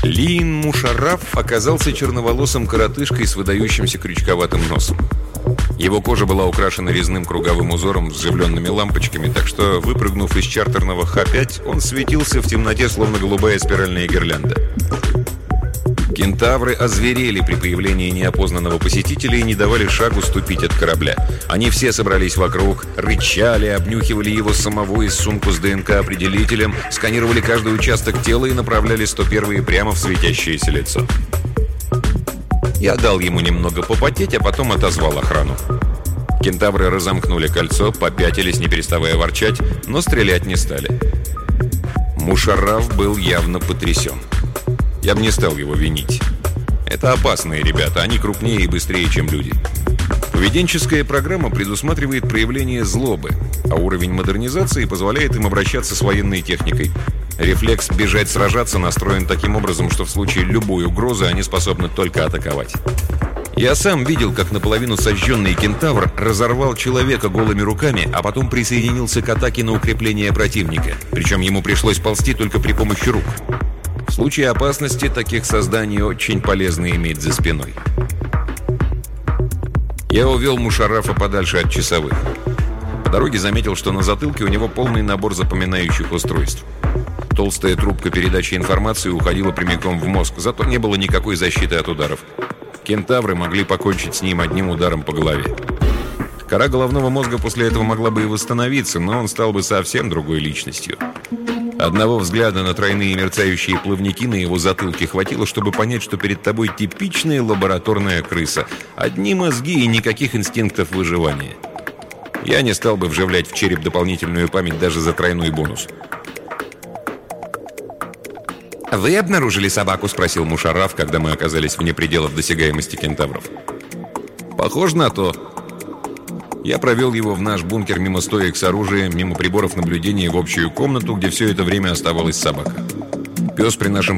Лиин Мушарраф оказался черноволосым коротышкой с выдающимся крючковатым носом. Его кожа была украшена резным круговым узором с вживленными лампочками, так что, выпрыгнув из чартерного Х-5, он светился в темноте, словно голубая спиральная гирлянда. Кентавры озверели при появлении неопознанного посетителя и не давали шагу ступить от корабля. Они все собрались вокруг, рычали, обнюхивали его самого из сумку с ДНК-определителем, сканировали каждый участок тела и направляли 101-е прямо в светящееся лицо. Я дал ему немного попотеть, а потом отозвал охрану. Кентавры разомкнули кольцо, попятились, не переставая ворчать, но стрелять не стали. Мушарраф был явно потрясен. Я бы не стал его винить. Это опасные ребята, они крупнее и быстрее, чем люди. Поведенческая программа предусматривает проявление злобы, а уровень модернизации позволяет им обращаться с военной техникой. Рефлекс бежать сражаться настроен таким образом, что в случае любой угрозы они способны только атаковать. Я сам видел, как наполовину сожженный кентавр разорвал человека голыми руками, а потом присоединился к атаке на укрепление противника. Причем ему пришлось ползти только при помощи рук. В случае опасности таких созданий очень полезно иметь за спиной. Я увел Мушаррафа подальше от часовых. По дороге заметил, что на затылке у него полный набор запоминающих устройств. Толстая трубка передачи информации уходила прямиком в мозг, зато не было никакой защиты от ударов. Кентавры могли покончить с ним одним ударом по голове. Кора головного мозга после этого могла бы и восстановиться, но он стал бы совсем другой личностью. Одного взгляда на тройные мерцающие плавники на его затылке хватило, чтобы понять, что перед тобой типичная лабораторная крыса. Одни мозги и никаких инстинктов выживания. Я не стал бы вживлять в череп дополнительную память даже за тройной бонус. «Вы обнаружили собаку?» – спросил Мушарраф, когда мы оказались вне пределов досягаемости кентавров. «Похоже на то». Я провел его в наш бункер мимо стоек с оружием, мимо приборов наблюдения в общую комнату, где все это время оставалась собака. Пес при нашем